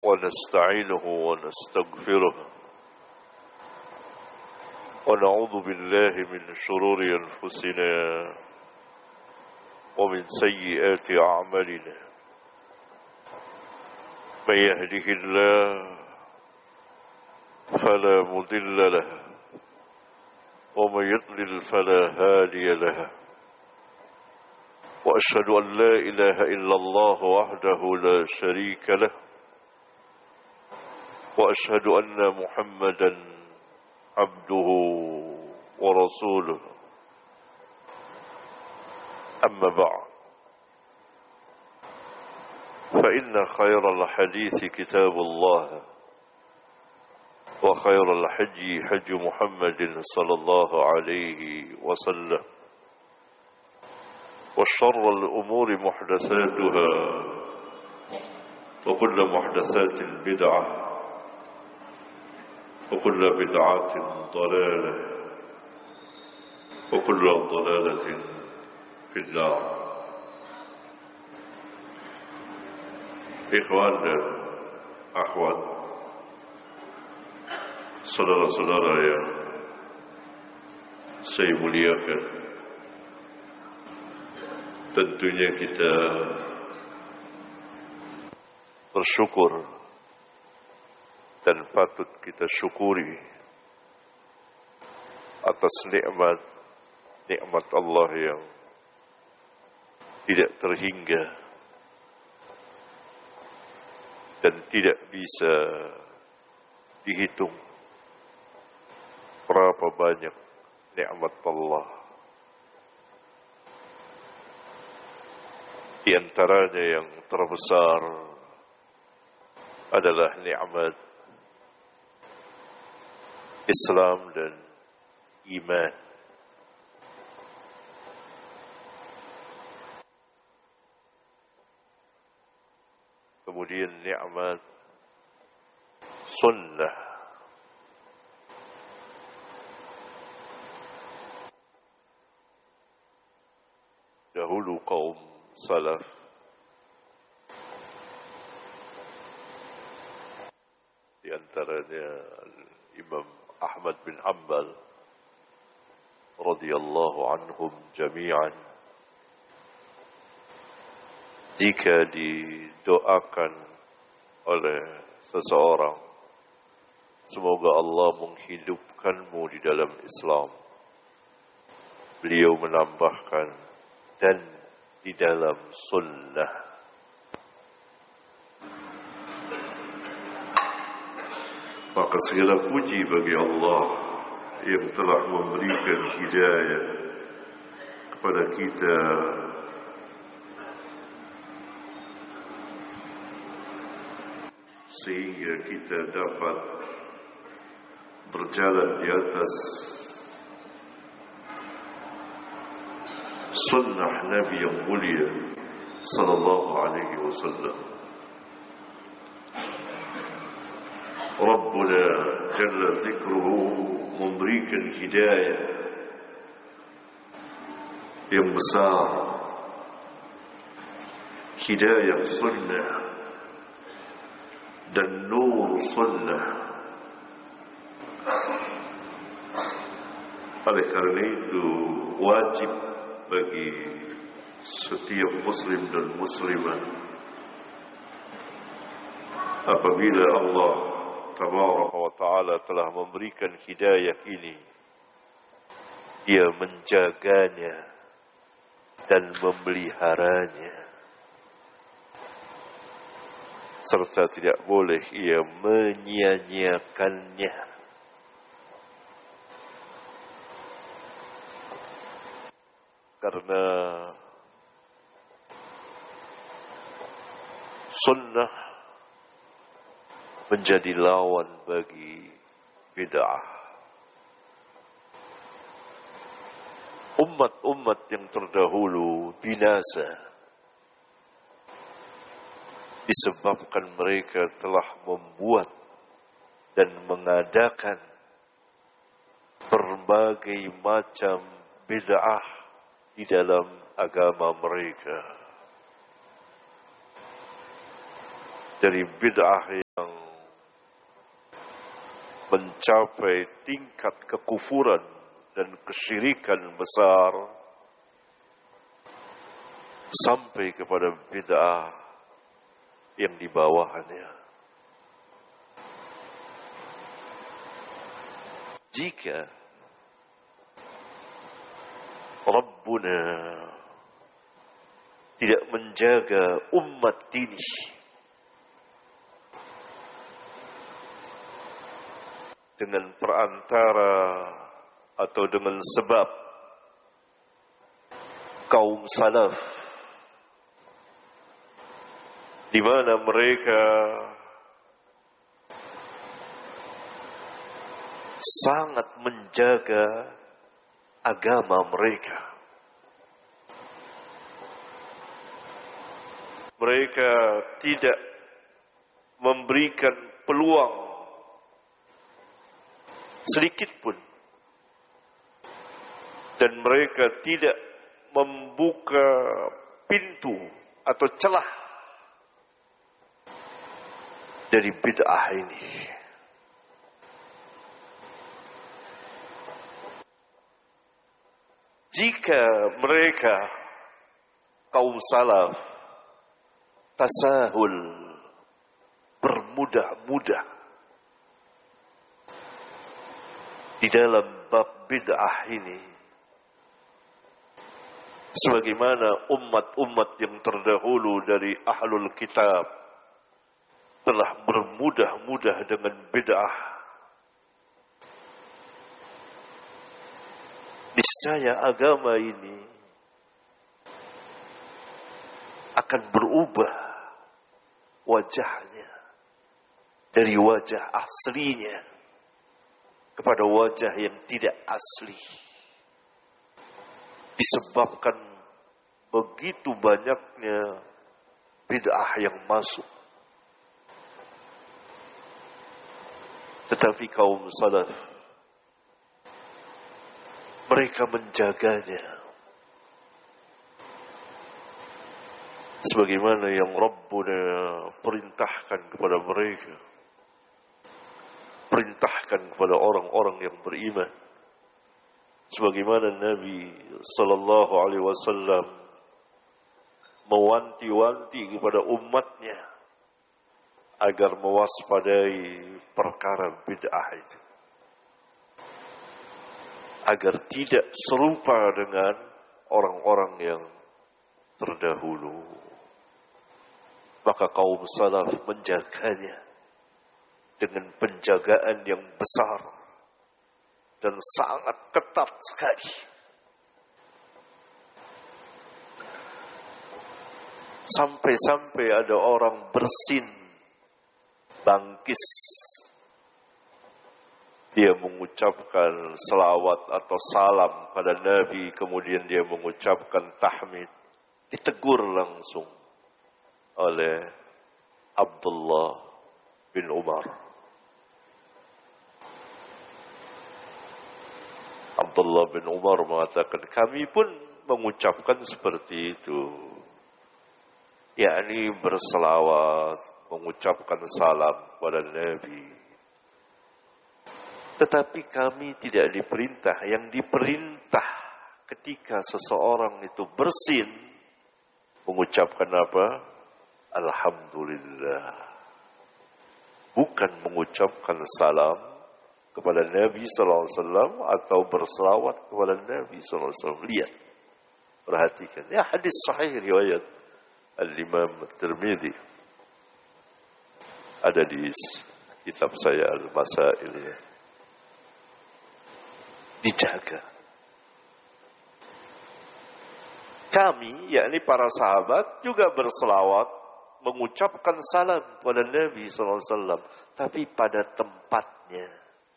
ونستعينه ونستغفره ونعوذ بالله من شرور أنفسنا ومن سيئات أعمالنا من يهده الله فلا مضل له ومن يضلل فلا هادي له وأشهد أن لا إله إلا الله وحده لا شريك له وأشهد أن محمدا عبده ورسوله أما بعد فإن خير الحديث كتاب الله وخير الحج حج محمد صلى الله عليه وسلم وشر الأمور محدثاتها وكل محدثات بدعة وكل بدعة ضلالة وكل ضلالة في النار. Ikhwan dan akhwat, saudara-saudara yang saya muliakan, tentunya kita bersyukur dan patut kita syukuri atas nikmat Allah yang tidak terhingga dan tidak bisa dihitung berapa banyak nikmat Allah. Di antaranya yang terbesar adalah nikmat Islam dan iman. Kemudian nikmat sunnah. Dahulu kaum salaf di antaranya Imam Ahmad bin Hanbal radhiyallahu anhum jami'an, jika didoakan oleh seseorang, semoga Allah menghidupkanmu di dalam Islam, beliau menambahkan, dan di dalam sunnah. Maka segala puji bagi Allah yang telah memberikan hidayah kepada kita sehingga kita dapat berjalan di atas sunnah Nabi yang mulia sallallahu alaihi wasallam. Rabbuna jalla zikruhu memberikan hidayah yang besar, hidayah sunnah dan nur sunnah. Oleh karena itu wajib bagi setiap muslim dan muslimah, apabila Allah tabaraka wa ta'ala telah memberikan hidayah ini, dia menjaganya dan memeliharanya, serta tidak boleh ia menyia-nyiakannya. Karena sunnah menjadi lawan bagi bid'ah. Umat-umat yang terdahulu binasa disebabkan mereka telah membuat dan mengadakan berbagai macam bid'ah di dalam agama mereka. dari bid'ah yang mencapai tingkat kekufuran dan kesyirikan besar sampai kepada bid'ah yang di bawahnya. Jika Rabbuna tidak menjaga umat ini dengan perantara atau dengan sebab kaum salaf, di mana mereka sangat menjaga agama mereka. Mereka tidak memberikan peluang sedikit pun, dan mereka tidak membuka pintu atau celah dari bid'ah ini. Jika mereka kaum salaf tasahul, bermudah-mudah di dalam bab bid'ah ini, sebagaimana umat-umat yang terdahulu dari ahlul kitab telah bermudah-mudah dengan bid'ah, niscaya agama ini akan berubah wajahnya dari wajah aslinya kepada wajah yang tidak asli, disebabkan begitu banyaknya bid'ah yang masuk. Tetapi kaum salaf, mereka menjaganya sebagaimana yang Rabbuna perintahkan kepada mereka, perintahkan kepada orang-orang yang beriman, sebagaimana Nabi sallallahu alaihi wasallam mewanti-wanti kepada umatnya agar mewaspadai perkara bid'ah itu, agar tidak serupa dengan orang-orang yang terdahulu. Maka kaum salaf menjaganya dengan penjagaan yang besar dan sangat ketat sekali. Sampai-sampai ada orang bersin bangkis, dia mengucapkan selawat atau salam pada Nabi, kemudian dia mengucapkan tahmid, ditegur langsung oleh Abdullah bin Umar. Abdullah bin Umar mengatakan, kami pun mengucapkan seperti itu, yakni berselawat, mengucapkan salam pada Nabi. Tetapi kami tidak diperintah. Yang diperintah ketika seseorang itu bersin, mengucapkan apa? Alhamdulillah. Bukan mengucapkan salam kepada Nabi sallallahu alaihi wasallam atau berselawat kepada Nabi sallallahu alaihi wasallam. Lihat, perhatikan. Ya, hadis sahih riwayat Al-Imam Tirmidzi. Ada di kitab saya Al-Masail. Dijaga. Kami, yakni para sahabat, juga berselawat, mengucapkan salam kepada Nabi SAW, tapi pada tempatnya.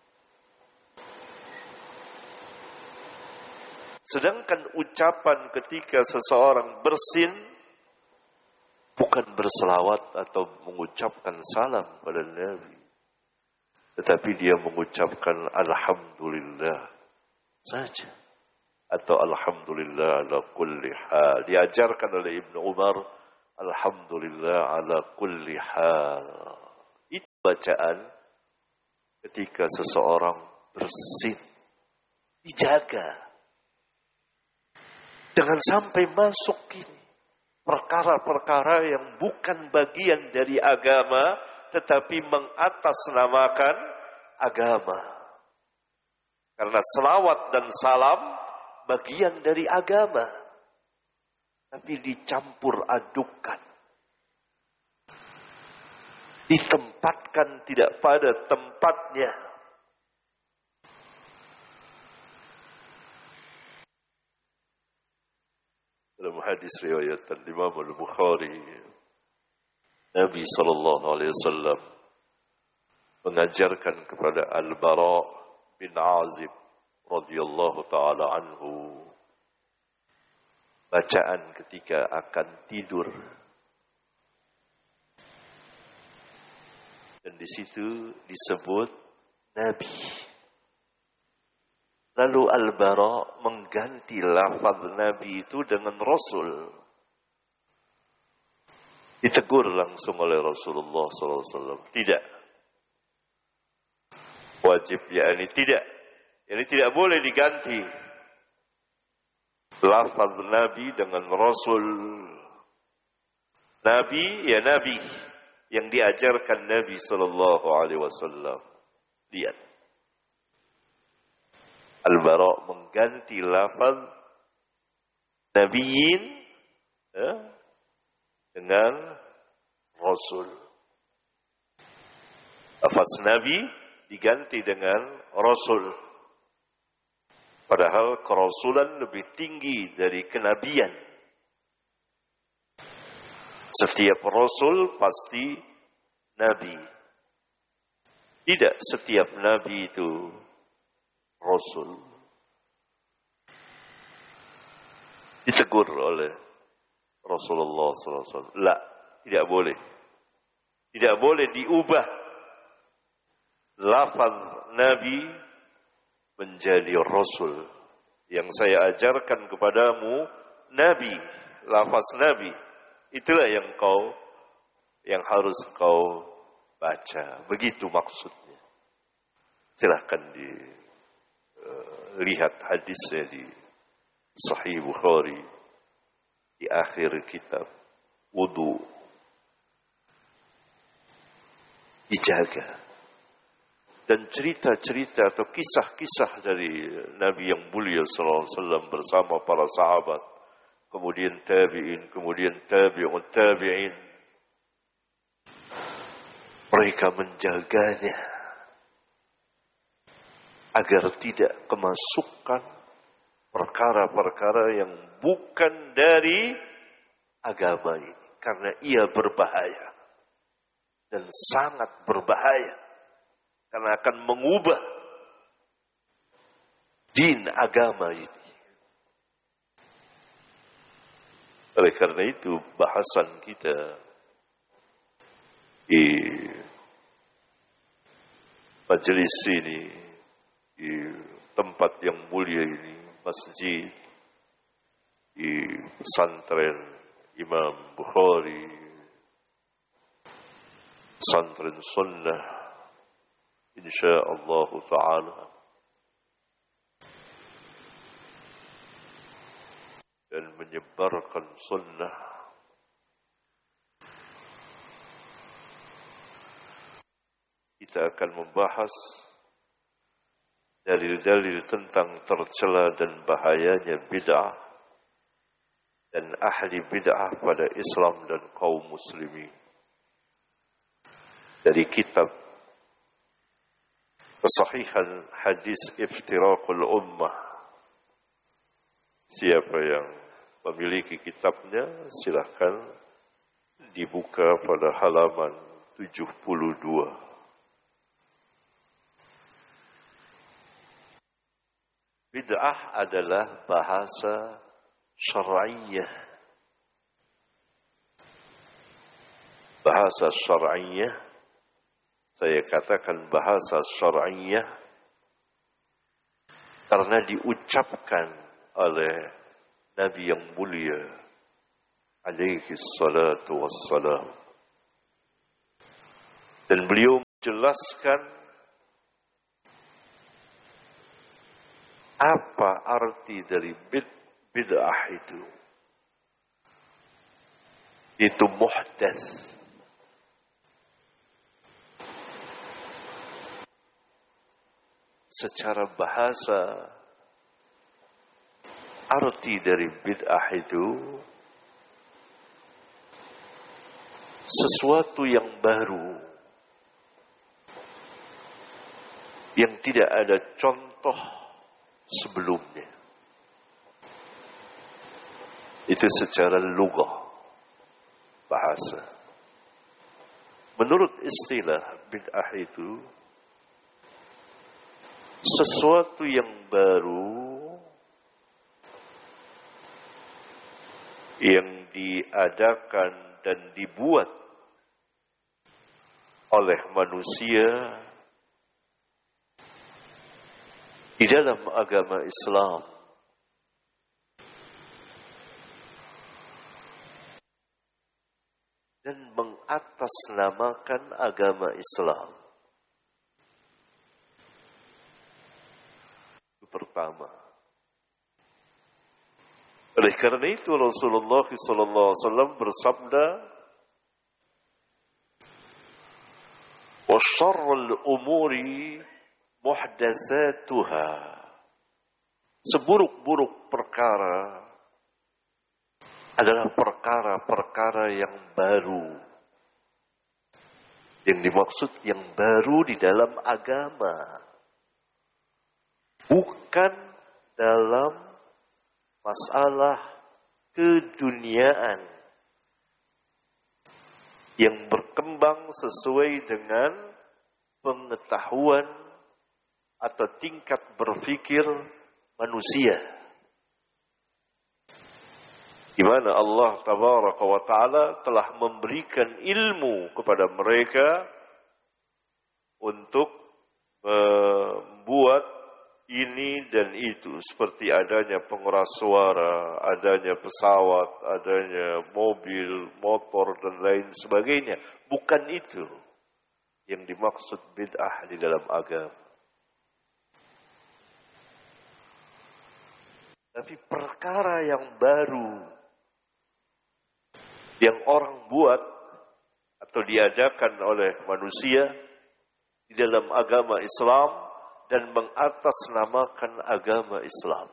Sedangkan ucapan ketika seseorang bersin, bukan berselawat atau mengucapkan salam pada Nabi, tetapi dia mengucapkan Alhamdulillah saja, atau Alhamdulillah ala kulli hal. Diajarkan oleh Ibnu Umar Alhamdulillah ala kulli hal. Itu bacaan ketika seseorang bersin. Dijaga. Jangan sampai masuk ini perkara-perkara yang bukan bagian dari agama, tetapi mengatasnamakan agama. Karena selawat dan salam bagian dari agama, tapi dicampur adukan, ditempatkan tidak pada tempatnya. Dalam hadis riwayat Imam Al-Bukhari, Nabi SAW mengajarkan kepada Al-Bara bin Azib radhiyallahu ta'ala anhu bacaan ketika akan tidur. Dan di situ disebut Nabi. Lalu Al-Bara mengganti lafaz Nabi itu dengan Rasul. Ditegur langsung oleh Rasulullah SAW. Tidak. Wajib, yakni tidak. Ini tidak boleh diganti. Lafaz Nabi dengan Rasul. Nabi, ya Nabi. Yang diajarkan Nabi SAW. Lihat. Al-Bara mengganti lafaz Nabiyin dengan Rasul. Lafaz Nabi diganti dengan Rasul. Padahal kerasulan lebih tinggi dari kenabian. Setiap Rasul pasti Nabi. Tidak setiap Nabi itu Rasul. Ditegur oleh Rasulullah SAW. La, tidak boleh. Tidak boleh diubah lafaz Nabi menjadi Rasul. Yang saya ajarkan kepadamu Nabi, lafaz Nabi. Itulah yang harus kau baca. Begitu maksudnya. Silahkan lihat hadisnya di Sahih Bukhari di akhir kitab wudu. Dijaga. Dan cerita-cerita atau kisah-kisah dari Nabi yang mulia sallallahu alaihi wasallam bersama para sahabat, kemudian tabi'in, kemudian tabi'un tabi'in. Mereka menjaganya agar tidak kemasukan perkara-perkara yang bukan dari agama ini. Karena ia berbahaya. Dan sangat berbahaya. Karena akan mengubah din agama ini. Oleh karena itu bahasan kita di majelis ini, di tempat yang mulia ini, masjid, di pesantren Imam Bukhari, pesantren sunnah, insyaallah ta'ala, dan menyebarkan sunnah. Kita akan membahas dalil-dalil tentang tercela dan bahayanya bid'ah dan ahli bid'ah pada Islam dan kaum muslimin. Dari kitab Kesahihan Hadis Iftiraqul Ummah. Siapa yang memiliki kitabnya silakan dibuka pada halaman 72. Bid'ah adalah bahasa syar'iyyah. Bahasa syar'iyyah, saya katakan bahasa syar'iyyah karena diucapkan oleh Nabi yang mulia alaihi salatu wassalam. Dan beliau menjelaskan apa arti dari bid'ah itu. Itu muhdats. Secara bahasa, arti dari bid'ah itu sesuatu yang baru, yang tidak ada contoh sebelumnya. Itu secara lugah, bahasa. Menurut istilah bid'ah itu sesuatu yang baru yang diadakan dan dibuat oleh manusia di dalam agama Islam, dan mengatasnamakan agama Islam. Pertama. Oleh karena itu Rasulullah SAW bersabda, "Wa syarrul umuri muhdatsatuha." Seburuk-buruk perkara adalah perkara-perkara yang baru. Yang dimaksud yang baru di dalam agama, bukan dalam masalah keduniaan yang berkembang sesuai dengan pengetahuan atau tingkat berpikir manusia. Di mana Allah Tabaraka wa Ta'ala telah memberikan ilmu kepada mereka untuk membuat ini dan itu, seperti adanya pengeras suara, adanya pesawat, adanya mobil, motor, dan lain sebagainya. Bukan itu yang dimaksud bid'ah di dalam agama. Tapi perkara yang baru yang orang buat atau diadakan oleh manusia di dalam agama Islam dan mengatasnamakan agama Islam.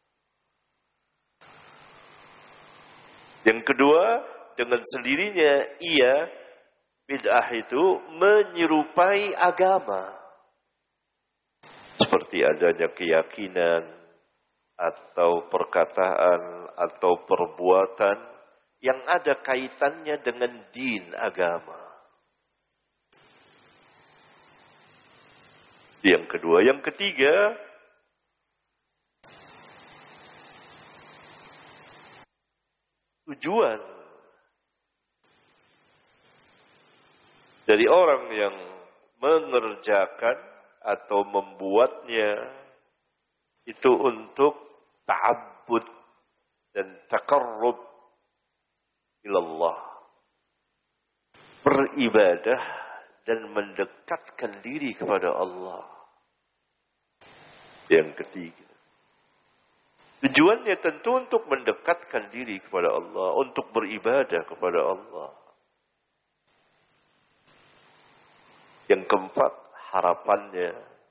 Yang kedua, dengan sendirinya bid'ah itu menyerupai agama. Seperti adanya keyakinan atau perkataan atau perbuatan yang ada kaitannya dengan din agama. Yang kedua. Yang ketiga, tujuan dari orang yang mengerjakan atau membuatnya itu untuk ta'abbud dan taqarrub ilallah, beribadah dan mendekatkan diri kepada Allah. Yang ketiga, tujuannya tentu untuk mendekatkan diri kepada Allah, untuk beribadah kepada Allah. Yang keempat, harapannya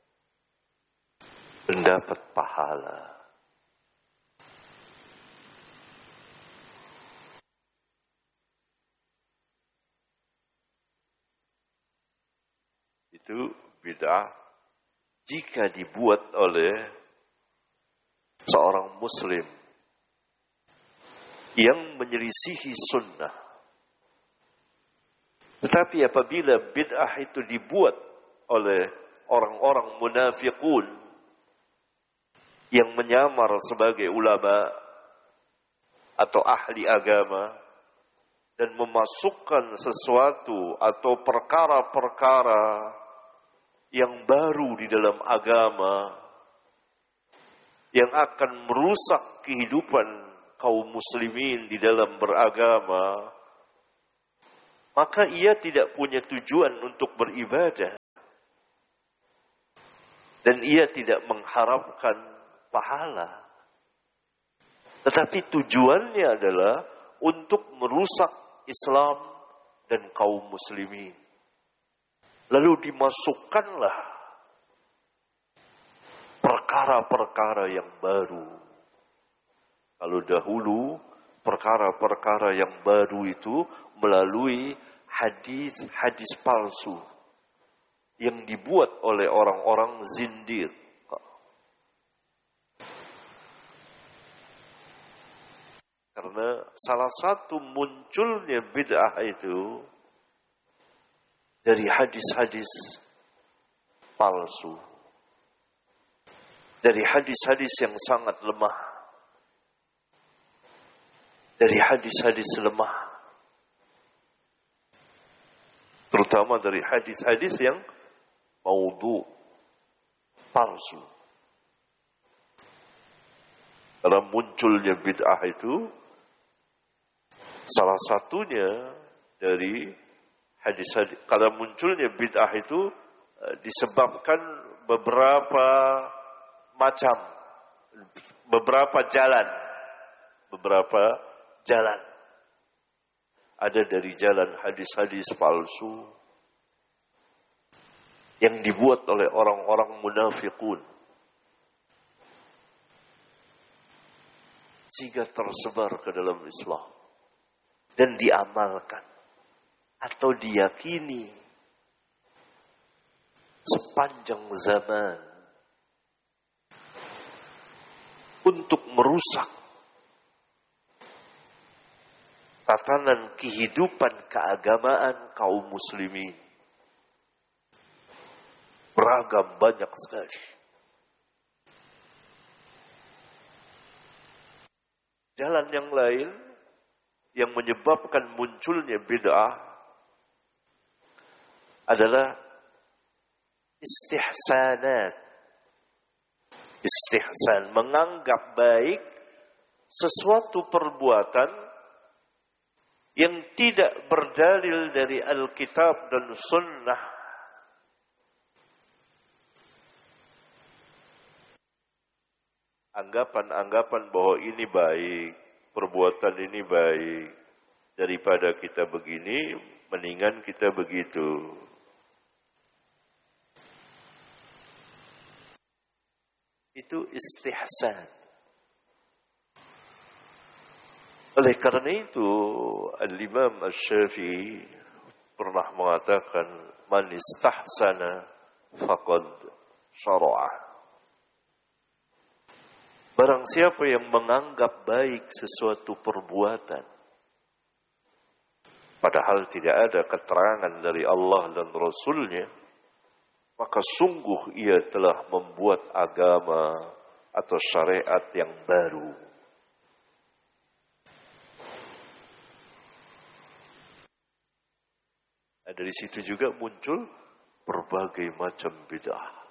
mendapat pahala. Itu bid'ah jika dibuat oleh seorang muslim yang menyelisihi sunnah. Tetapi apabila bid'ah itu dibuat oleh orang-orang munafiqun yang menyamar sebagai ulama atau ahli agama dan memasukkan sesuatu atau perkara-perkara yang baru di dalam agama yang akan merusak kehidupan kaum muslimin di dalam beragama, maka ia tidak punya tujuan untuk beribadah. Dan ia tidak mengharapkan pahala. Tetapi tujuannya adalah untuk merusak Islam dan kaum muslimin. Lalu dimasukkanlah perkara-perkara yang baru. Kalau dahulu perkara-perkara yang baru itu melalui hadis-hadis palsu yang dibuat oleh orang-orang zindir. Karena salah satu munculnya bid'ah itu dari hadis-hadis palsu. Dari hadis-hadis yang sangat lemah. Dari hadis-hadis lemah. Terutama dari hadis-hadis yang maudhu, palsu. Karena munculnya bid'ah itu salah satunya dari hadis-hadis. Karena munculnya bid'ah itu disebabkan beberapa macam, beberapa jalan. Ada dari jalan hadis-hadis palsu yang dibuat oleh orang-orang munafikun, sehingga tersebar ke dalam Islam dan diamalkan atau diyakini sepanjang zaman untuk merusak tatanan kehidupan keagamaan kaum muslimin. Beragam banyak sekali. Jalan yang lain yang menyebabkan munculnya bid'ah adalah istihsanat. Istihsan, menganggap baik sesuatu perbuatan yang tidak berdalil dari Alkitab dan Sunnah. Anggapan-anggapan bahwa ini baik, perbuatan ini baik, daripada kita begini, mendingan kita begitu. Itu istihsan. Oleh karena itu, Al-Imam Asy-Syafi'i pernah mengatakan, man istahsana faqad syara'a. Barang siapa yang menganggap baik sesuatu perbuatan, padahal tidak ada keterangan dari Allah dan Rasul-Nya, maka sungguh ia telah membuat agama atau syariat yang baru. Nah, dari situ juga muncul berbagai macam bid'ah.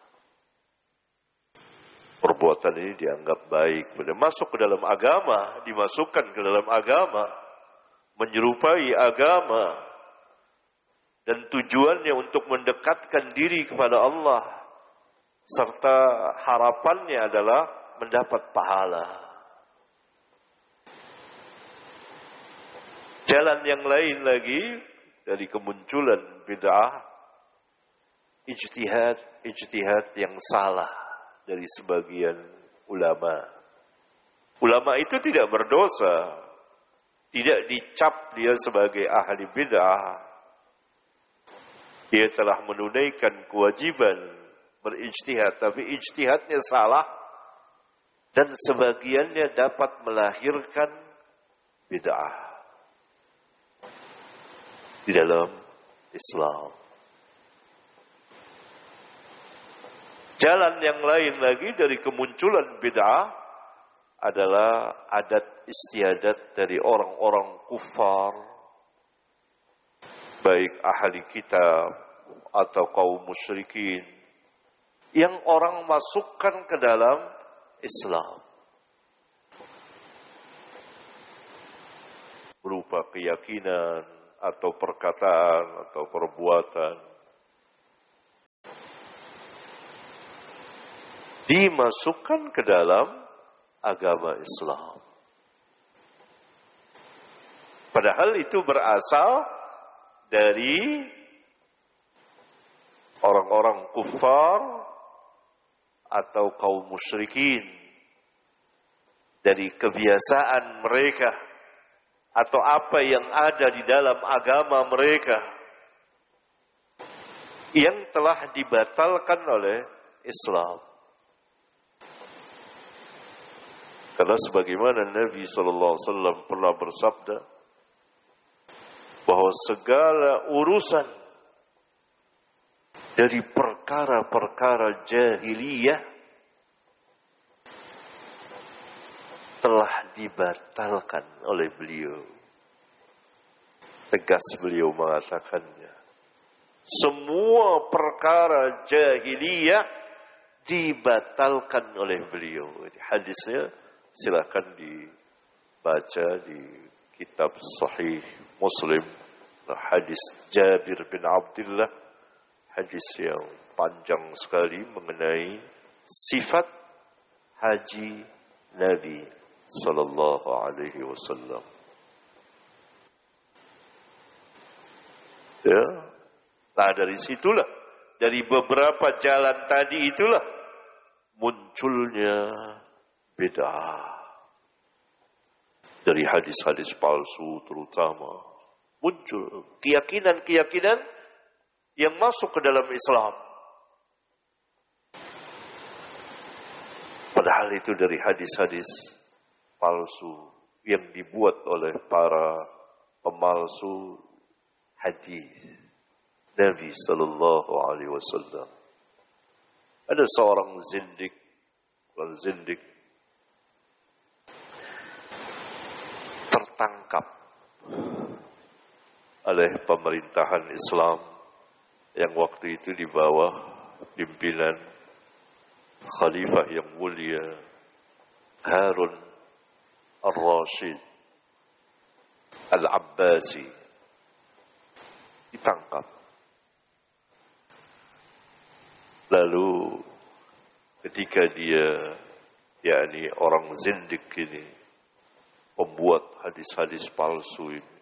Perbuatan ini dianggap baik, masuk ke dalam agama, dimasukkan ke dalam agama, menyerupai agama, dan tujuannya untuk mendekatkan diri kepada Allah, serta harapannya adalah mendapat pahala. Jalan yang lain lagi dari kemunculan bid'ah, ijtihad yang salah dari sebagian ulama. Ulama itu tidak berdosa, tidak dicap dia sebagai ahli bid'ah. Dia telah menunaikan kewajiban berijtihad, tapi ijtihadnya salah dan sebagiannya dapat melahirkan bid'ah di dalam Islam. Jalan yang lain lagi dari kemunculan bid'ah adalah adat istiadat dari orang-orang kufar, baik ahli kitab atau kaum musyrikin, yang orang masukkan ke dalam Islam. berupa keyakinan atau perkataan atau perbuatan, dimasukkan ke dalam agama Islam. Padahal itu berasal dari orang-orang kufar atau kaum musyrikin, dari kebiasaan mereka atau apa yang ada di dalam agama mereka yang telah dibatalkan oleh Islam. Karena sebagaimana Nabi SAW pernah bersabda bahwa segala urusan dari perkara-perkara jahiliyah telah dibatalkan oleh beliau. Tegas beliau mengatakannya. Semua perkara jahiliyah dibatalkan oleh beliau. Hadisnya silakan dibaca di kitab Sahih Muslim. Hadis Jabir bin Abdullah. Hadis yang panjang sekali mengenai sifat haji Nabi sallallahu alaihi wasallam. Ya. Nah, dari situlah, dari beberapa jalan tadi itulah munculnya bid'ah. Dari hadis-hadis palsu terutama muncul keyakinan-keyakinan yang masuk ke dalam Islam. Padahal itu dari hadis-hadis palsu yang dibuat oleh para pemalsu hadis Nabi sallallahu alaihi wasallam. Ada seorang zindik tertangkap oleh pemerintahan Islam yang waktu itu di bawah pimpinan Khalifah yang mulia Harun Ar-Rasyid Al-Abbasi. Ditangkap. Lalu ketika dia, yakni orang zindik ini, pembuat hadis-hadis palsu ini,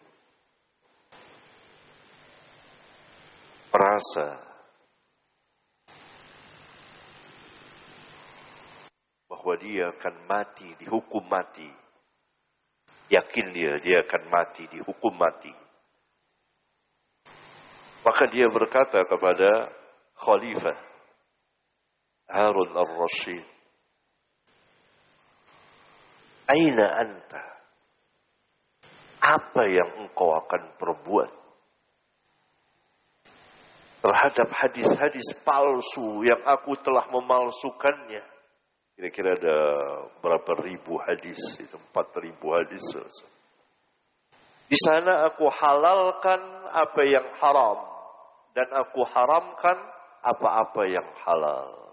merasa bahwa dia akan mati, dihukum mati. Yakin dia akan mati, dihukum mati. Maka dia berkata kepada Khalifah Harun Ar-Rasyid, "Aina anta? Apa yang engkau akan perbuat terhadap hadis-hadis palsu yang aku telah memalsukannya?" Kira-kira ada berapa ribu hadis? 4.000 hadis. Di sana aku halalkan apa yang haram dan aku haramkan apa-apa yang halal.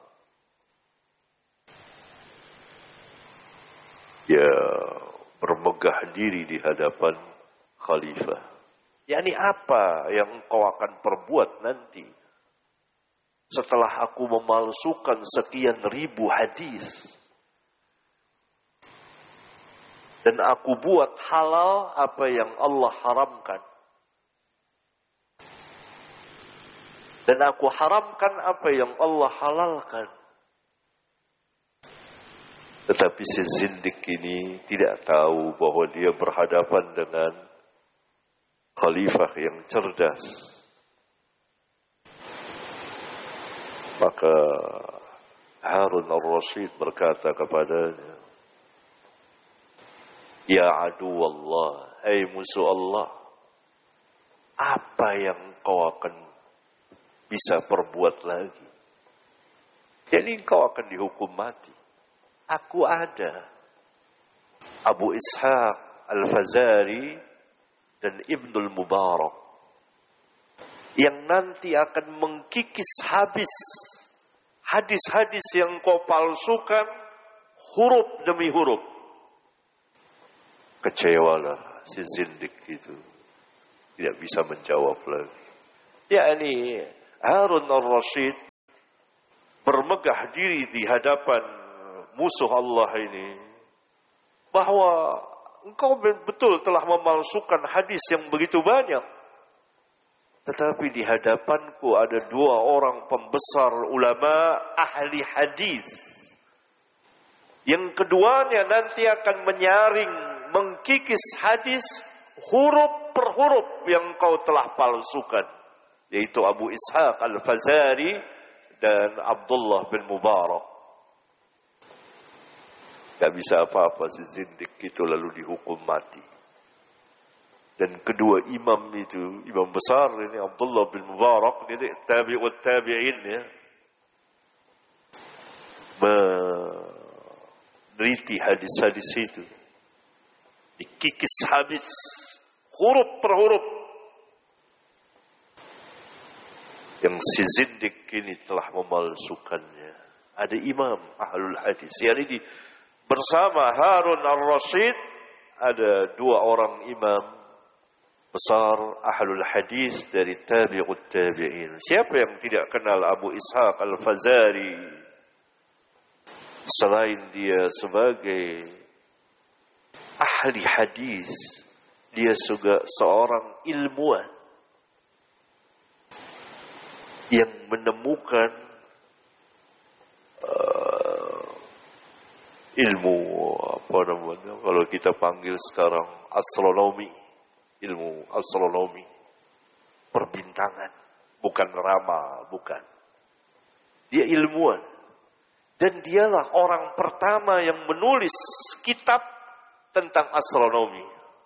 Ya, bermegah diri di hadapan khalifah. yakni apa yang engkau akan perbuat nanti setelah aku memalsukan sekian ribu hadis dan aku buat halal apa yang Allah haramkan dan aku haramkan apa yang Allah halalkan. Tetapi si zindik ini tidak tahu bahwa dia berhadapan dengan khalifah yang cerdas. Maka Harun Ar-Rasyid berkata kepadanya, "Ya adu Allah, hai musuh Allah, apa yang kau akan bisa perbuat lagi? Jadi kau akan dihukum mati. Aku ada Abu Ishaq Al-Fazari dan Ibnul Mubarak yang nanti akan mengkikis habis hadis-hadis yang kau palsukan huruf demi huruf. Kecewalah si zindik itu. Tidak bisa menjawab lagi. Yakni Harun al-Rashid bermegah diri di hadapan musuh Allah ini. Bahwa engkau betul telah memalsukan hadis yang begitu banyak. Tetapi di hadapanku ada 2 orang pembesar ulama ahli hadis. Yang keduanya nanti akan menyaring, mengkikis hadis huruf per huruf yang kau telah palsukan. Yaitu Abu Ishaq al-Fazari dan Abdullah bin Mubarak. Gak bisa apa-apa si zindik itu lalu dihukum mati. Dan kedua imam itu, imam besar ini Abdullah bin Mubarak, ini tabi'ut tabi'in ya. Meneliti hadis-hadis itu. Dikikis hadis huruf per huruf. Yang si zindik ini telah memalsukannya. Ada imam ahlul hadis. Yang ini bersama Harun al-Rashid ada 2 orang imam besar ahlul hadis dari tabi'ut tabi'in. Siapa yang tidak kenal Abu Ishaq al-Fazari? Selain dia sebagai ahli hadis, dia juga seorang ilmuwan yang menemukan ilmu apa namanya? Kalau kita panggil sekarang astronomi. Ilmu astronomi, perbintangan, bukan ramal, bukan. Dia ilmuwan. Dan dialah orang pertama yang menulis kitab tentang astronomi.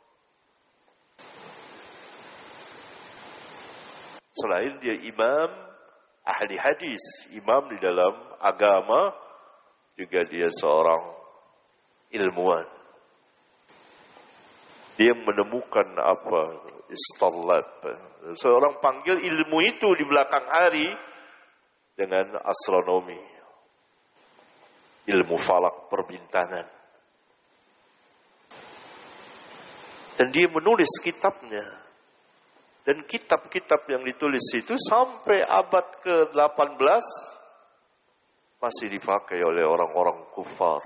Selain dia imam, ahli hadis, imam di dalam agama, juga dia seorang ilmuwan. Dia menemukan apa? Istalab. Seorang panggil ilmu itu di belakang hari dengan astronomi. Ilmu falak perbintangan. Dan dia menulis kitabnya. Dan kitab-kitab yang ditulis itu sampai abad ke-18 masih dipakai oleh orang-orang kufar.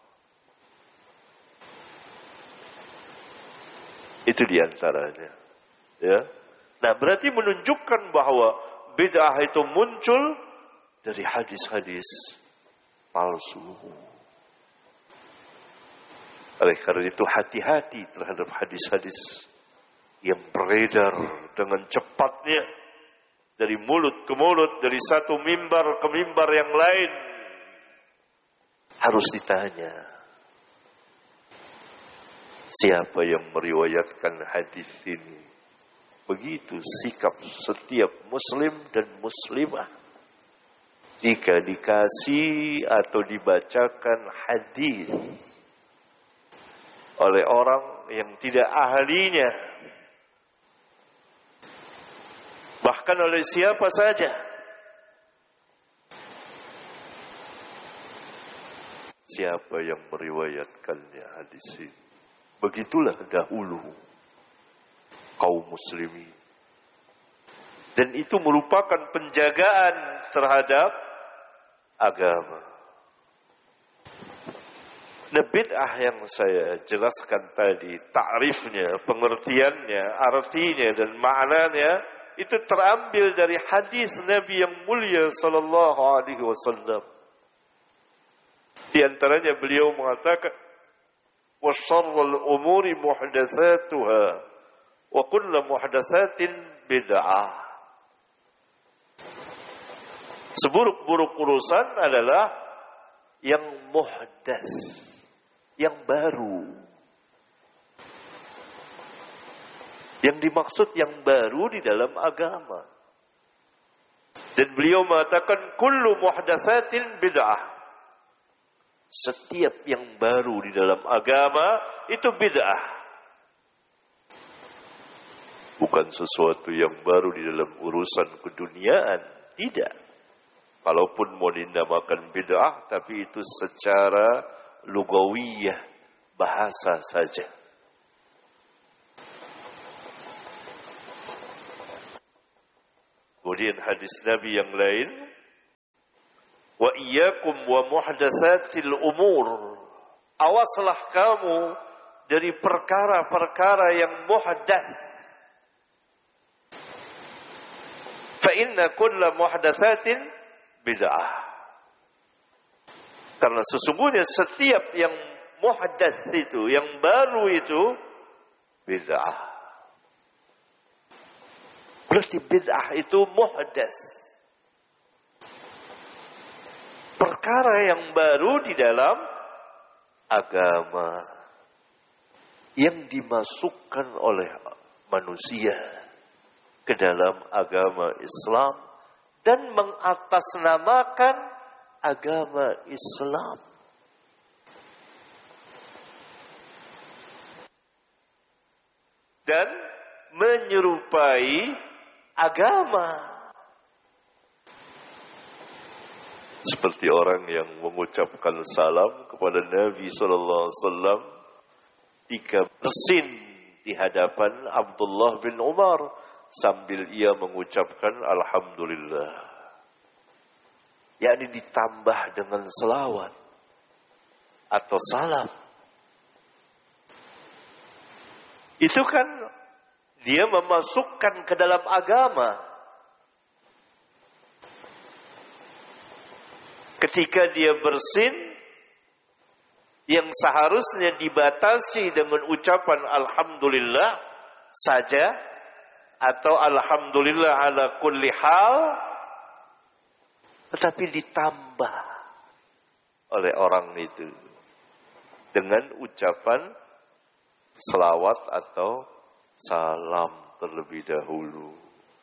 Itu diantaranya. Ya. Nah, berarti menunjukkan bahwa bid'ah itu muncul dari hadis-hadis palsu. Oleh karena itu hati-hati terhadap hadis-hadis yang beredar dengan cepatnya dari mulut ke mulut, dari satu mimbar ke mimbar yang lain. Harus ditanya. Siapa yang meriwayatkan hadis ini? Begitu sikap setiap muslim dan muslimah. Jika dikasih atau dibacakan hadis oleh orang yang tidak ahlinya, bahkan oleh siapa saja, siapa yang meriwayatkannya hadis ini? Begitulah dahulu kaum muslimin. Dan itu merupakan penjagaan terhadap agama. Nah, bid'ah yang saya jelaskan tadi, ta'rifnya, pengertiannya, artinya dan maknanya, itu terambil dari hadis Nabi yang mulia sallallahu alaihi wasallam. Di antaranya beliau mengatakan, وَشَرَّ الْأُمُورِ مُحْدَثَاتُهَا وَكُلَّ مُحْدَثَاتٍ بِدْعَةٍ. Seburuk-buruk urusan adalah yang muhdats, yang baru. Yang dimaksud yang baru di dalam agama. Dan beliau mengatakan kullu muhdatsatin bid'ah. Setiap yang baru di dalam agama itu bid'ah. Bukan sesuatu yang baru di dalam urusan keduniaan. Tidak. Kalaupun mau dinamakan bid'ah, tapi itu secara lugawiyah, bahasa saja. Kemudian hadis Nabi yang lain, wa iyyakum wa muhdatsatil umur. Awaslah kamu dari perkara-perkara yang muhdats. Fa inna kulla muhdatsatin bid'ah. Karena sesungguhnya setiap yang muhdats itu, yang baru itu bid'ah. Berarti bid'ah itu muhdats. Perkara yang baru di dalam agama yang dimasukkan oleh manusia ke dalam agama Islam dan mengatasnamakan agama Islam. Dan menyerupai agama. Seperti orang yang mengucapkan salam kepada Nabi SAW ketika bersin di hadapan Abdullah bin Umar sambil ia mengucapkan Alhamdulillah. Yakni ditambah dengan selawat atau salam. Itu kan dia memasukkan ke dalam agama. Ketika dia bersin, yang seharusnya dibatasi dengan ucapan Alhamdulillah saja, atau Alhamdulillah ala kulli hal, tetapi ditambah oleh orang itu dengan ucapan selawat atau salam terlebih dahulu.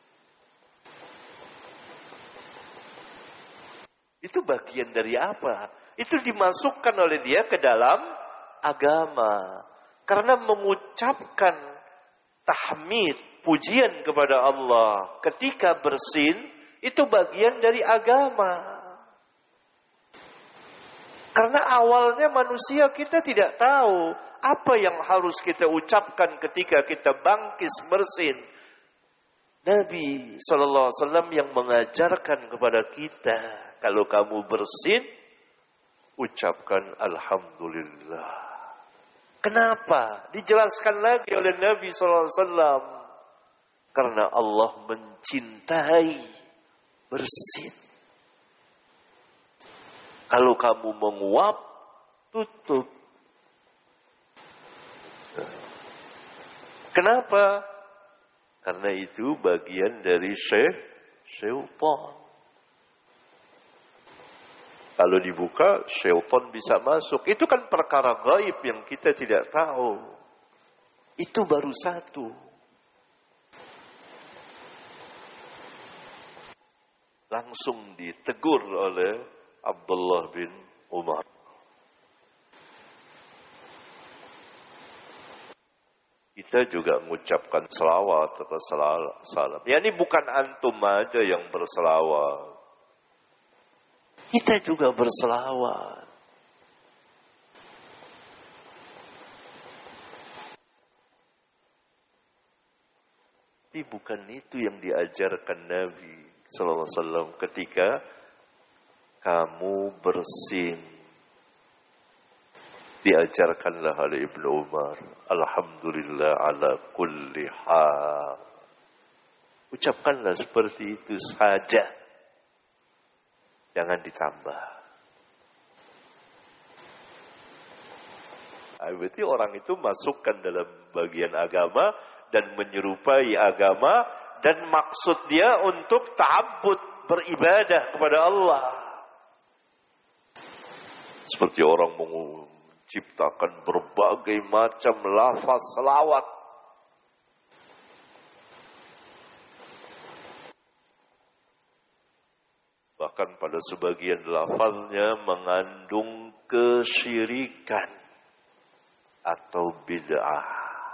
Itu bagian dari apa? Itu dimasukkan oleh dia ke dalam agama. Karena mengucapkan tahmid, pujian kepada Allah ketika bersin, itu bagian dari agama. Karena awalnya manusia kita tidak tahu apa yang harus kita ucapkan ketika kita bangkis bersin. Nabi SAW yang mengajarkan kepada kita, kalau kamu bersin, ucapkan Alhamdulillah. Kenapa? Dijelaskan lagi oleh Nabi SAW. Karena Allah mencintai bersin. Kalau kamu menguap, tutup. Kenapa? Karena itu bagian dari syaitan. Kalau dibuka, syaitan bisa masuk. Itu kan perkara gaib yang kita tidak tahu. Itu baru satu. Langsung ditegur oleh Abdullah bin Umar. Kita juga mengucapkan selawat atau salam. Ya ini bukan antum aja yang berselawat. Kita juga berselawat. Tapi bukan itu yang diajarkan Nabi sallallahu alaihi wasallam ketika kamu bersin. Diajarkanlah oleh Ibnu Umar, Alhamdulillah ala kulli hal. Ucapkanlah seperti itu saja. Jangan ditambah. Berarti orang itu masukkan dalam bagian agama dan menyerupai agama dan maksud dia untuk ta'abbud, beribadah kepada Allah. Seperti orang menciptakan berbagai macam lafaz selawat. Bahkan pada sebagian lafaznya mengandung kesyirikan atau bid'ah.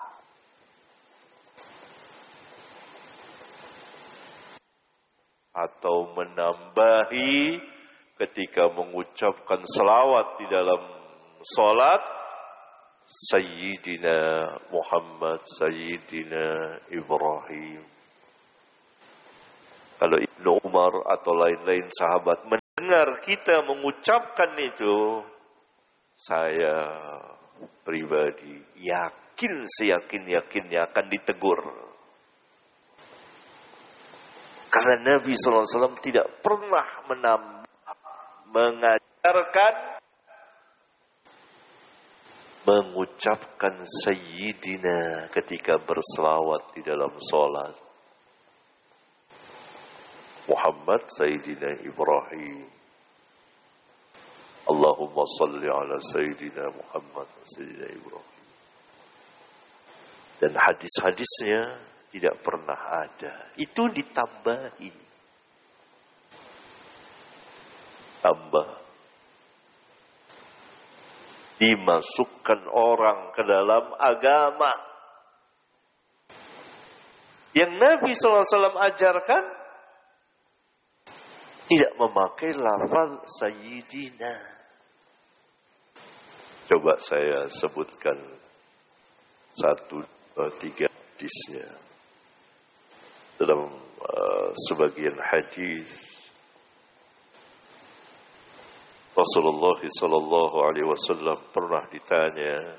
Atau menambahi ketika mengucapkan selawat di dalam salat, Sayyidina Muhammad, Sayyidina Ibrahim. Kalau Ibnu Umar atau lain-lain sahabat mendengar kita mengucapkan itu, saya pribadi yakin seyakin-yakinnya akan ditegur. Karena Nabi SAW tidak pernah mengajarkan mengucapkan Sayyidina ketika berselawat di dalam sholat. Muhammad Sayyidina Ibrahim, Allahumma salli ala Sayyidina Muhammad Sayyidina Ibrahim. Dan hadis-hadisnya tidak pernah ada. Itu ditambahin. Tambah. Dimasukkan orang ke dalam agama. Yang Nabi SAW ajarkan tidak memakai lafaz Sayyidina. Coba saya sebutkan 1, 2, 3 hadisnya. Dalam sebagian hadis Rasulullah sallallahu alaihi wasallam pernah ditanya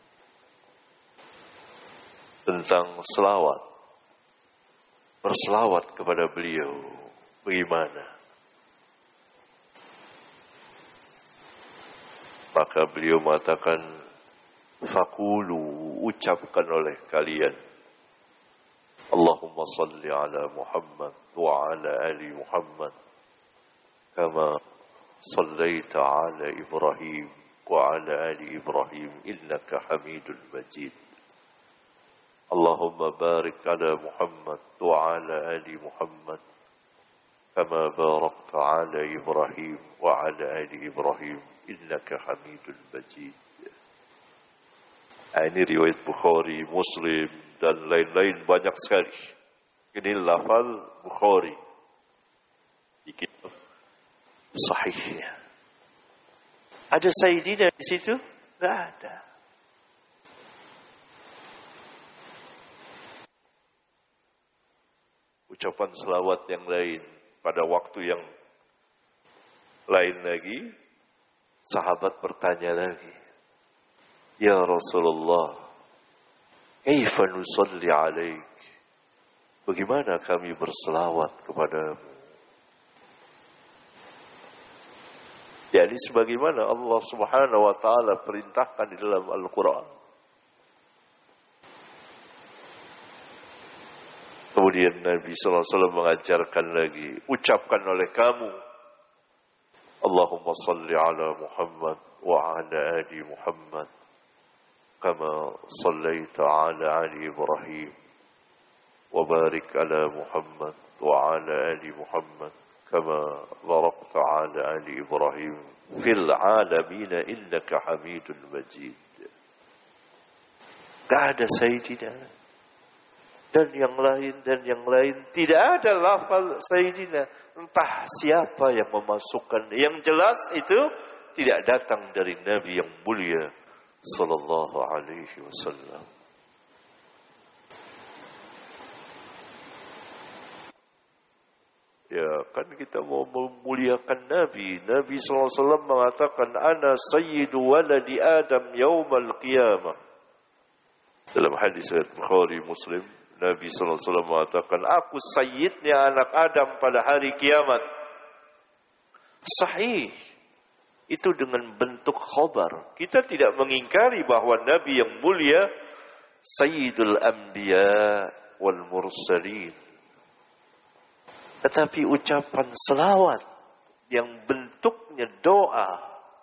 tentang selawat. Berselawat kepada beliau bagaimana? Maka beliau mengatakan, faqulu, ucapkan oleh kalian, Allahumma salli ala Muhammad wa ala ali Muhammad kama sallaita ala Ibrahim wa ala ali Ibrahim innaka Hamidul Majid. Allahumma barik ala Muhammad wa ala ali Muhammad kama barakta ala Ibrahim wa ala ali Ibrahim innaka Hamidul Majid. Ini riwayat Bukhari, Muslim, dan lain-lain banyak sekali. Ini lafal Bukhari di kitab sahihnya. Ada Sayyidina di situ? Tidak ada. Ucapan selawat yang lain pada waktu yang lain lagi, sahabat bertanya lagi, Ya Rasulullah, kaifa nusalli alaik? Bagaimana kami berselawat kepadamu? Jadi sebagaimana Allah Subhanahu wa taala perintahkan di dalam Al-Qur'an. Kemudian Nabi sallallahu alaihi wasallam mengajarkan lagi, ucapkan oleh kamu, Allahumma salli ala Muhammad wa ala ali Muhammad kama sallaita ala ali Ibrahim wa barik ala Muhammad wa ala ali Muhammad kama barakta ala ali Ibrahim fil alamin innaka Hamidul Majid. Tidak ada Sayyidina dan yang lain, tidak ada lafaz Sayyidina. Entah siapa yang memasukkan, yang jelas itu tidak datang dari Nabi yang mulia sallallahu alaihi wasallam. Ya, kan kita mau memuliakan Nabi. Nabi sallallahu alaihi wasallam mengatakan, "Ana sayyidu waladi Adam yaumal qiyamah." Dalam hadis riwayat Bukhari, Muslim, Nabi sallallahu alaihi wasallam mengatakan, "Aku sayyidnya anak Adam pada hari kiamat." Sahih. Itu dengan bentuk khabar. Kita tidak mengingkari bahwa Nabi yang mulia Sayyidul Anbiya wal Mursalin. Tetapi ucapan selawat yang bentuknya doa,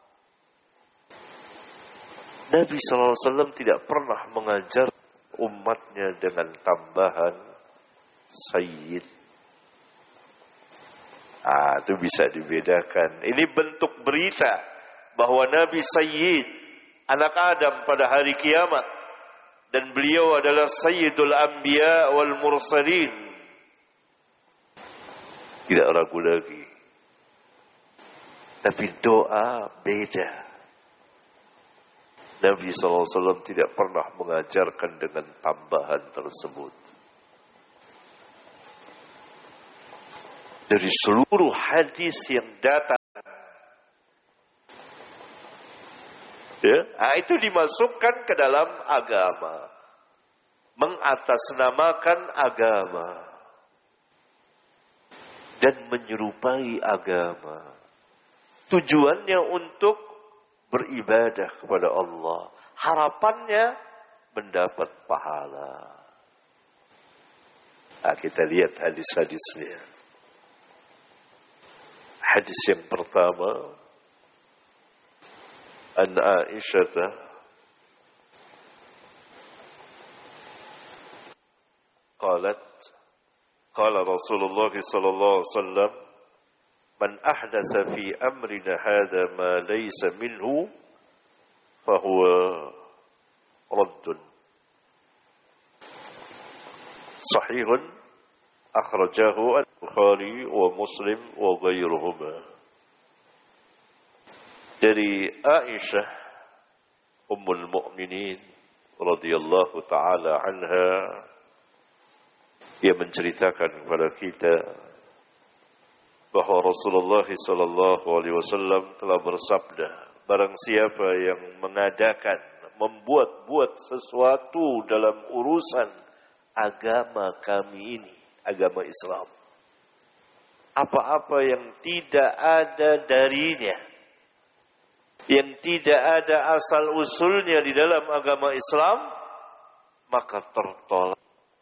Nabi SAW tidak pernah mengajar umatnya dengan tambahan Sayyid. Itu bisa dibedakan. Ini bentuk berita bahwa Nabi Sayyid, anak Adam pada hari kiamat, dan beliau adalah Sayyidul Anbiya wal Mursalin. Tidak ragu lagi. Tapi doa beda. Nabi SAW tidak pernah mengajarkan dengan tambahan tersebut. dari seluruh hadis yang datang. Ya, itu dimasukkan ke dalam agama. Mengatasnamakan agama. Dan menyerupai agama. Tujuannya untuk beribadah kepada Allah. Harapannya mendapat pahala. Kita lihat hadis-hadisnya. Hadis yang pertama, an Aisyah qalat qala Rasulullah sallallahu alaihi wasallam man ahdatsa fi amrina hadha ma laysa minhu fahuwa raddun sahihun akhrajahu al-Bukhari wa Muslim wa ghairuhuma. Dari Aisyah Ummul Mukminin radhiyallahu taala anha, ia menceritakan kepada kita bahwa Rasulullah sallallahu alaihi wasallam telah bersabda, barang siapa yang mengadakan, membuat-buat sesuatu dalam urusan agama kami ini, agama Islam, apa-apa yang tidak ada darinya, yang tidak ada asal-usulnya di dalam agama Islam, maka tertolak.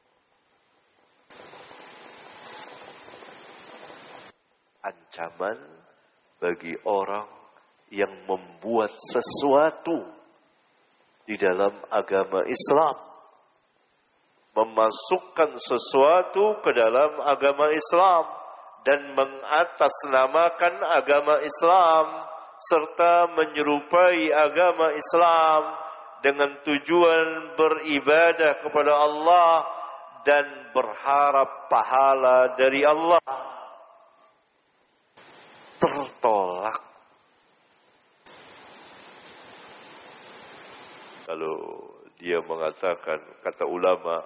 Ancaman bagi orang yang membuat sesuatu di dalam agama Islam, memasukkan sesuatu ke dalam agama Islam dan mengatasnamakan agama Islam serta menyerupai agama Islam dengan tujuan beribadah kepada Allah dan berharap pahala dari Allah, tertolak. Kalau dia mengatakan, kata ulama,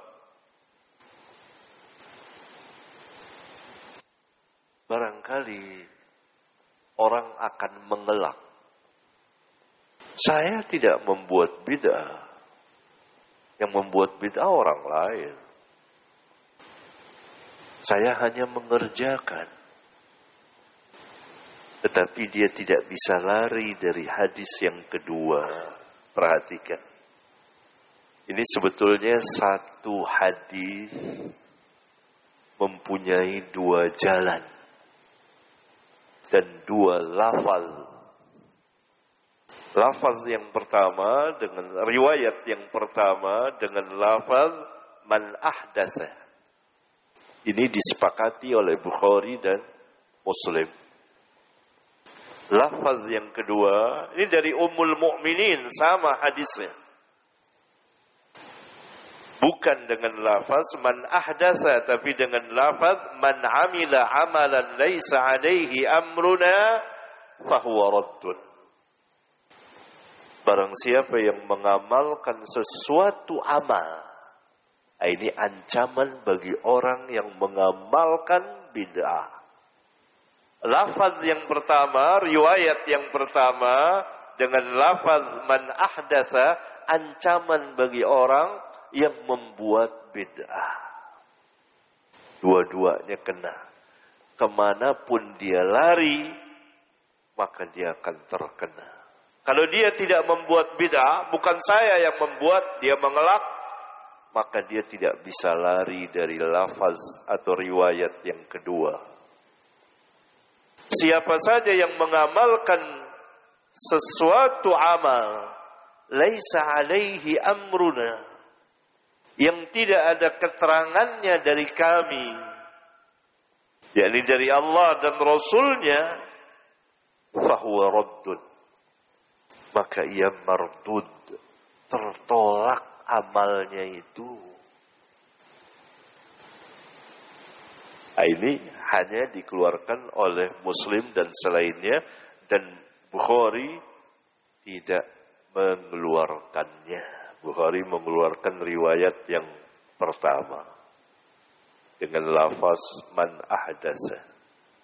barangkali orang akan mengelak, saya tidak membuat bid'ah, yang membuat bid'ah orang lain, saya hanya mengerjakan. Tetapi dia tidak bisa lari dari hadis yang kedua. Perhatikan, ini sebetulnya satu hadis mempunyai dua jalan dan dua lafaz. Lafaz yang pertama dengan riwayat yang pertama dengan lafaz man ahdatsa. Ini disepakati oleh Bukhari dan Muslim. Lafaz yang kedua, ini dari Ummul Mukminin, sama hadisnya. Bukan dengan lafaz man ahdasa, tapi dengan lafaz man amila amalan laisa alaihi amruna fahuwa raddun. Barang siapa yang mengamalkan sesuatu amal, ini ancaman bagi orang yang mengamalkan bid'ah. Lafaz yang pertama, riwayat yang pertama dengan lafaz man ahdatsa, ancaman bagi orang yang membuat bid'ah. Dua-duanya kena. Kemanapun dia lari, maka dia akan terkena. Kalau dia tidak membuat bid'ah, bukan saya yang membuat, dia mengelak, maka dia tidak bisa lari dari lafaz atau riwayat yang kedua. Siapa saja yang mengamalkan sesuatu amal laisa alaihi amruna, yang tidak ada keterangannya dari kami, yakni dari Allah dan Rasulnya, fahuwa raddun, maka ia mardud, tertolak amalnya itu. Ini hanya dikeluarkan oleh Muslim dan selainnya, dan Bukhari tidak mengeluarkannya. Bukhari mengeluarkan riwayat yang pertama dengan lafaz man ahdasa.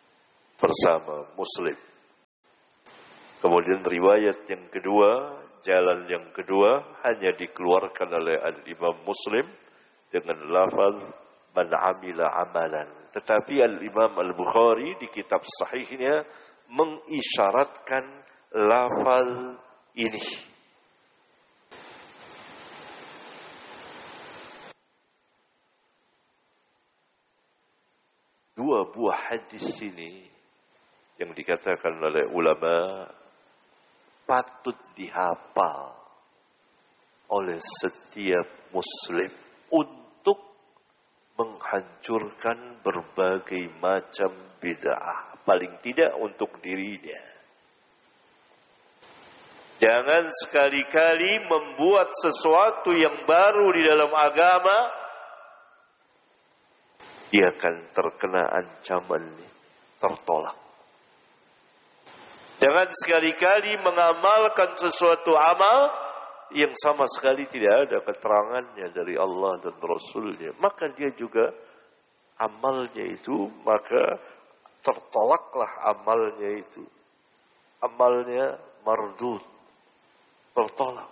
bersama Muslim. Kemudian riwayat yang kedua, jalan yang kedua hanya dikeluarkan oleh Al-Imam Muslim dengan lafaz man amila amalan. Tetapi Al-Imam Al-Bukhari di kitab sahihnya mengisyaratkan lafaz ini. Dua buah hadis ini yang dikatakan oleh ulama patut dihafal oleh setiap Muslim untuk menghancurkan berbagai macam bid'ah, paling tidak untuk dirinya. Jangan sekali-kali membuat sesuatu yang baru di dalam agama, dia akan terkena ancaman tertolak. Jangan sekali-kali mengamalkan sesuatu amal yang sama sekali tidak ada keterangannya dari Allah dan Rasulnya. Maka dia juga amalnya itu, maka tertolaklah amalnya itu. Amalnya mardud, tertolak.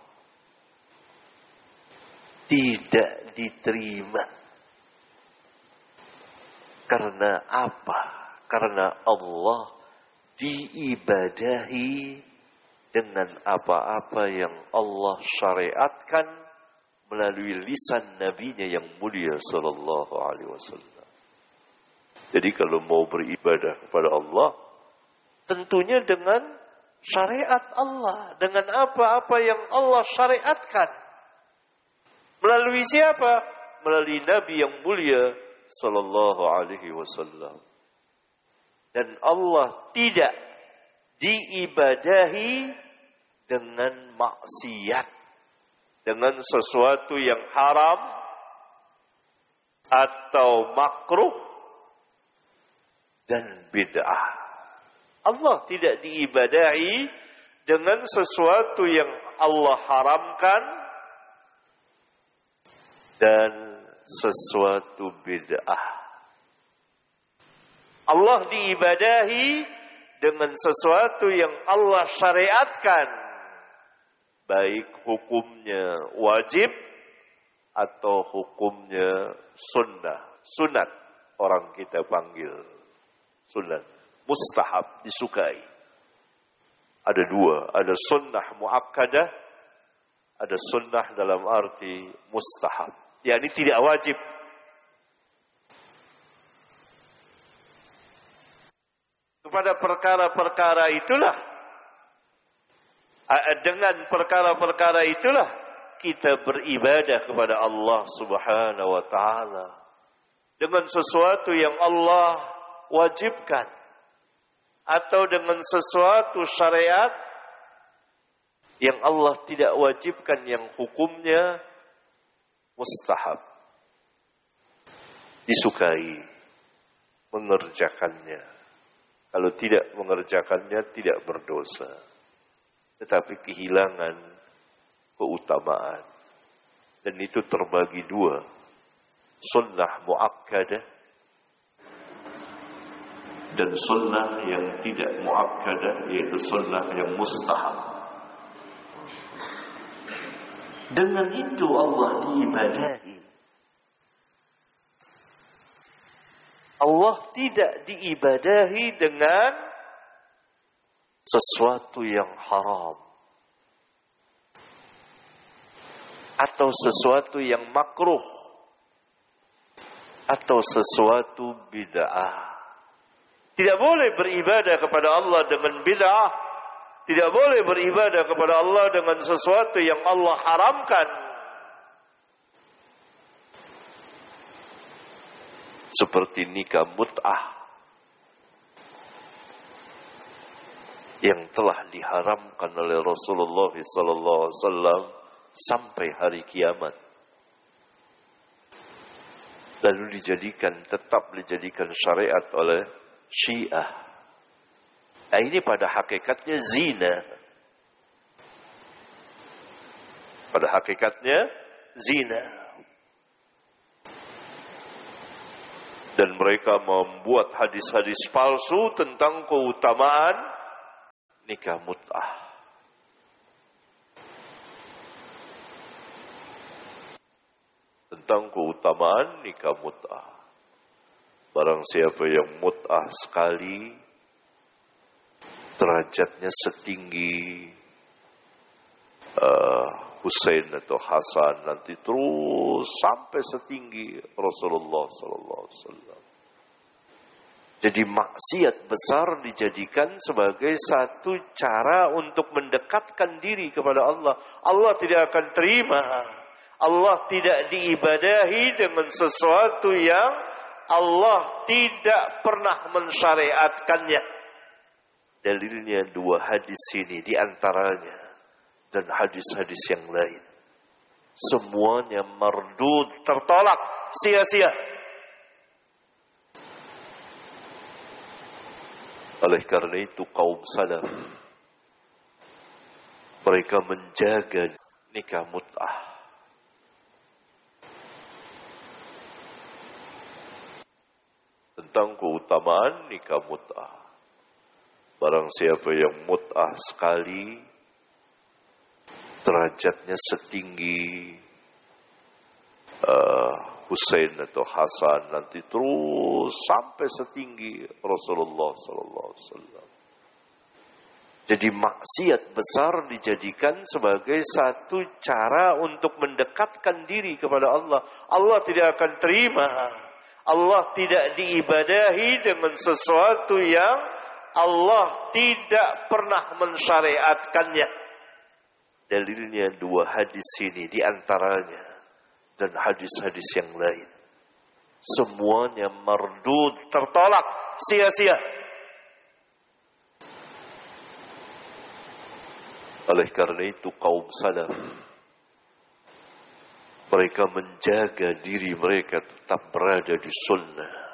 Tidak diterima. Karena apa? Karena Allah diibadahi dengan apa-apa yang Allah syariatkan melalui lisan nabinya yang mulia sallallahu alaihi wasallam. Jadi kalau mau beribadah kepada Allah, tentunya dengan syariat Allah, dengan apa-apa yang Allah syariatkan. Melalui siapa? Melalui Nabi yang mulia sallallahu alaihi wasallam. Dan Allah tidak diibadahi dengan maksiat, dengan sesuatu yang haram atau makruh dan bid'ah. Allah tidak diibadahi dengan sesuatu yang Allah haramkan dan sesuatu bid'ah. Allah diibadahi dengan sesuatu yang Allah syariatkan, baik hukumnya wajib atau hukumnya sunnah. Sunat orang kita panggil sunat, mustahab, disukai. Ada dua, ada sunnah muakkadah, ada sunnah dalam arti mustahab, yakni tidak wajib. Kepada perkara-perkara itulah, dengan perkara-perkara itulah kita beribadah kepada Allah Subhanahu wa taala dengan sesuatu yang Allah wajibkan atau dengan sesuatu syariat yang Allah tidak wajibkan, yang hukumnya mustahab, disukai mengerjakannya. Kalau tidak mengerjakannya tidak berdosa, tetapi kehilangan keutamaan. Dan itu terbagi dua, sunnah muakkadah dan sunnah yang tidak muakkadah, yaitu sunnah yang mustahab. Dengan itu Allah diibadahi. Allah tidak diibadahi dengan sesuatu yang haram atau sesuatu yang makruh atau sesuatu bid'ah. Tidak boleh beribadah kepada Allah dengan bid'ah. Tidak boleh beribadah kepada Allah dengan sesuatu yang Allah haramkan. Seperti nikah mut'ah yang telah diharamkan oleh Rasulullah SAW sampai hari kiamat. Lalu tetap dijadikan syariat oleh Syiah. Nah, ini pada hakikatnya zina. Pada hakikatnya zina. Dan mereka membuat hadis-hadis palsu tentang keutamaan nikah mut'ah. Tentang keutamaan nikah mut'ah. Barang siapa yang mut'ah sekali, derajatnya setinggi Husain atau Hasan, nanti terus sampai setinggi Rasulullah sallallahu alaihi wasallam. Jadi maksiat besar dijadikan sebagai satu cara untuk mendekatkan diri kepada Allah. Allah tidak akan terima. Allah tidak diibadahi dengan sesuatu yang Allah tidak pernah mensyariatkannya. Dalilnya dua hadis ini di antaranya dan hadis-hadis yang lain. Semuanya mardud, tertolak, sia-sia. Oleh karena itu kaum salaf, mereka menjaga nikah mut'ah. Tentang keutamaan nikah mut'ah. Barang siapa yang mut'ah sekali, derajatnya setinggi Husain atau Hasan, nanti terus sampai setinggi Rasulullah sallallahu alaihi wasallam. Jadi maksiat besar dijadikan sebagai satu cara untuk mendekatkan diri kepada Allah. Allah tidak akan terima. Allah tidak diibadahi dengan sesuatu yang Allah tidak pernah mensyariatkannya. Dalilnya dua hadis ini di antaranya dan hadis-hadis yang lain. Semuanya mardud, tertolak, sia-sia. Oleh karena itu kaum salaf, mereka menjaga diri mereka tetap berada di sunnah.